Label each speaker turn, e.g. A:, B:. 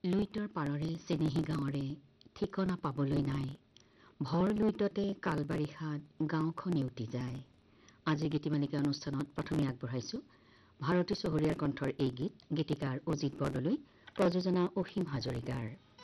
A: লুইতৰ পাৰৰে চেনেহী গাঁৱৰে ঠিকনা পাবলৈ নাই। ভৰ লুইততে কালবাৰিষাত গাঁওখন নেউটি যায়। আজি গীতিমালিকা অনুষ্ঠানত প্ৰথমে আগবঢ়াইছো ভাৰতী চহৰীয়াৰ কণ্ঠৰ এই গীত। গীতিকাৰ অজিত বৰদলৈ, প্ৰযোজনা অসীম হাজৰিকাৰ।